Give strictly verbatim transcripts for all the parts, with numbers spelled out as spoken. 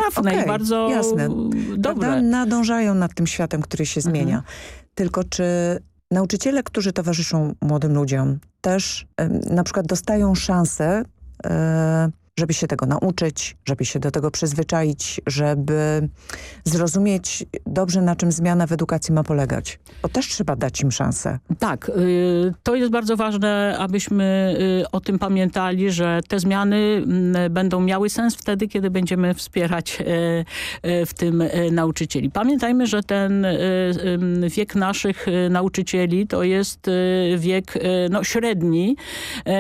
trafne okay, i bardzo jasne. dobre. Prawda? Nadążają nad tym światem, który się Mhm. zmienia. Tylko czy nauczyciele, którzy towarzyszą młodym ludziom, też y, na przykład dostają szansę, y, żeby się tego nauczyć, żeby się do tego przyzwyczaić, żeby zrozumieć dobrze, na czym zmiana w edukacji ma polegać. Bo też trzeba dać im szansę. Tak, y, to jest bardzo ważne, abyśmy y, o tym pamiętali, że te zmiany y, będą miały sens wtedy, kiedy będziemy wspierać y, y, w tym y, nauczycieli. Pamiętajmy, że ten y, y, wiek naszych y, nauczycieli to jest y, wiek y, no, średni y,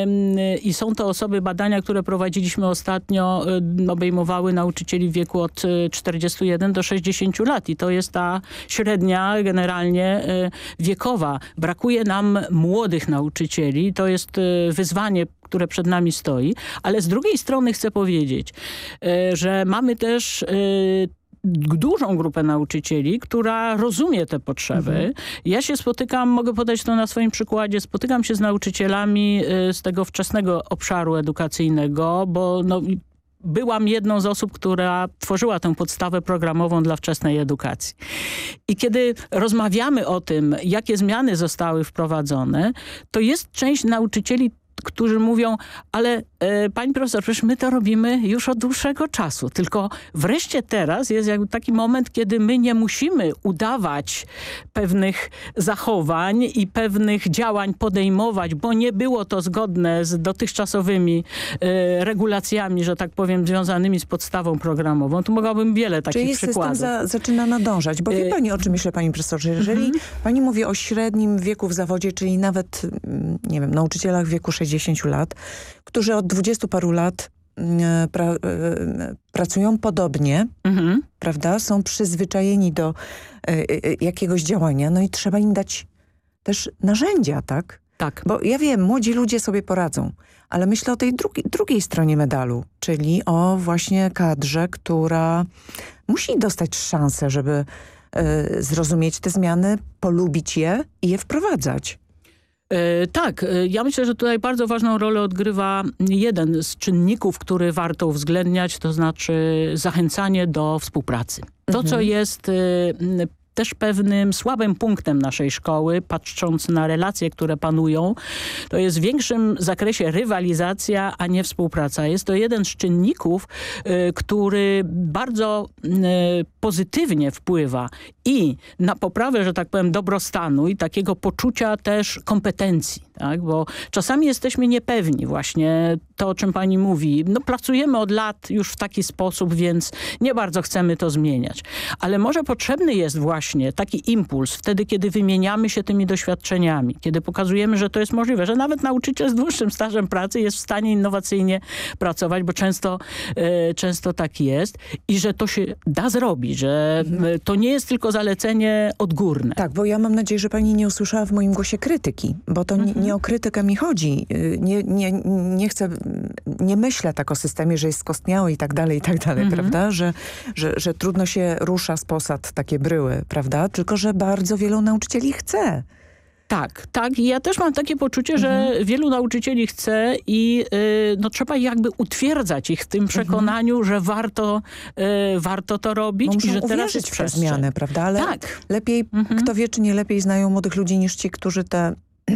y, i są to osoby, badania, które prowadziliśmy ostatnio, y, obejmowały nauczycieli w wieku od czterdziestu jeden do sześćdziesięciu lat i to jest ta średnia generalnie y, wiekowa. Brakuje nam młodych nauczycieli. To jest y, wyzwanie, które przed nami stoi. Ale z drugiej strony chcę powiedzieć, y, że mamy też y, dużą grupę nauczycieli, która rozumie te potrzeby. Mhm. Ja się spotykam, mogę podać to na swoim przykładzie, spotykam się z nauczycielami y, z tego wczesnego obszaru edukacyjnego, bo no, byłam jedną z osób, która tworzyła tę podstawę programową dla wczesnej edukacji. I kiedy rozmawiamy o tym, jakie zmiany zostały wprowadzone, to jest część nauczycieli, którzy mówią, ale e, pani profesor, przecież my to robimy już od dłuższego czasu. Tylko wreszcie teraz jest jakby taki moment, kiedy my nie musimy udawać pewnych zachowań i pewnych działań podejmować, bo nie było to zgodne z dotychczasowymi e, regulacjami, że tak powiem, związanymi z podstawą programową. Tu mogłabym wiele takich Czyli przykładów. system za, zaczyna nadążać. Bo wie pani, o czym myślę, pani profesorze? Jeżeli mm-hmm. pani mówi o średnim wieku w zawodzie, czyli nawet, nie wiem, nauczycielach w wieku sześćdziesięciu lat, którzy od dwudziestu paru lat pra, pracują podobnie, mhm. prawda? Są przyzwyczajeni do jakiegoś działania, no i trzeba im dać też narzędzia, tak? Tak. Bo ja wiem, młodzi ludzie sobie poradzą, ale myślę o tej drugi, drugiej stronie medalu, czyli o właśnie kadrze, która musi dostać szansę, żeby y, zrozumieć te zmiany, polubić je i je wprowadzać. E, tak, e, ja myślę, że tutaj bardzo ważną rolę odgrywa jeden z czynników, który warto uwzględniać, to znaczy zachęcanie do współpracy. To, mhm. co jest e, też pewnym słabym punktem naszej szkoły, patrząc na relacje, które panują, to jest w większym zakresie rywalizacja, a nie współpraca. Jest to jeden z czynników, y, który bardzo y, pozytywnie wpływa i na poprawę, że tak powiem, dobrostanu i takiego poczucia też kompetencji, tak? Bo czasami jesteśmy niepewni właśnie to, o czym pani mówi. No, pracujemy od lat już w taki sposób, więc nie bardzo chcemy to zmieniać. Ale może potrzebny jest właśnie taki impuls wtedy, kiedy wymieniamy się tymi doświadczeniami, kiedy pokazujemy, że to jest możliwe, że nawet nauczyciel z dłuższym stażem pracy jest w stanie innowacyjnie pracować, bo często, e, często tak jest i że to się da zrobić, że mhm. to nie jest tylko zalecenie odgórne. Tak, bo ja mam nadzieję, że pani nie usłyszała w moim głosie krytyki, bo to mhm. nie, nie o krytykę mi chodzi. Nie, nie, nie chcę, nie myślę tak o systemie, że jest skostniały i tak dalej, i tak dalej, mhm. prawda? Że, że, że trudno się rusza z posad takie bryły, prawda? Tylko, że bardzo wielu nauczycieli chce. Tak, tak. I ja też mam takie poczucie, mhm. że wielu nauczycieli chce i yy, no, trzeba jakby utwierdzać ich w tym przekonaniu, mhm. że warto, yy, warto to robić. Muszą i że teraz jest w te zmiany, prawda? Ale tak. lepiej, mhm. kto wie, czy nie lepiej znają młodych ludzi niż ci, którzy te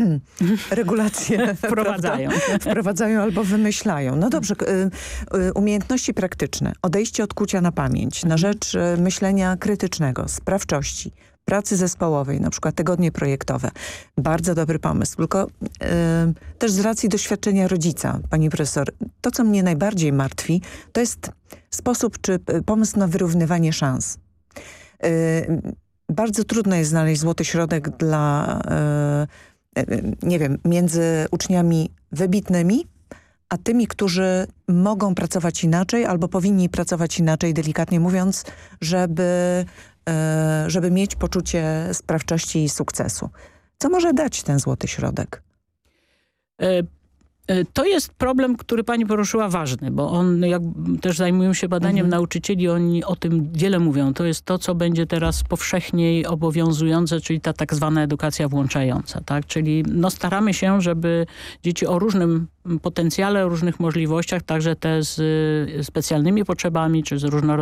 regulacje wprowadzają. wprowadzają albo wymyślają. No dobrze, umiejętności praktyczne, odejście od kucia na pamięć, na rzecz myślenia krytycznego, sprawczości, pracy zespołowej, na przykład tygodnie projektowe. Bardzo dobry pomysł, tylko y, też z racji doświadczenia rodzica, pani profesor, to co mnie najbardziej martwi, to jest sposób czy pomysł na wyrównywanie szans. Y, bardzo trudno jest znaleźć złoty środek dla y, nie wiem, między uczniami wybitnymi, a tymi, którzy mogą pracować inaczej albo powinni pracować inaczej, delikatnie mówiąc, żeby, żeby mieć poczucie sprawczości i sukcesu. Co może dać ten złoty środek? E To jest problem, który pani poruszyła, ważny, bo on, jak też zajmują się badaniem mhm. nauczycieli, oni o tym wiele mówią. To jest to, co będzie teraz powszechniej obowiązujące, czyli ta tak zwana edukacja włączająca, tak? Czyli no, staramy się, żeby dzieci o różnym potencjale, o różnych możliwościach, także te z specjalnymi potrzebami, czy z różnorodnymi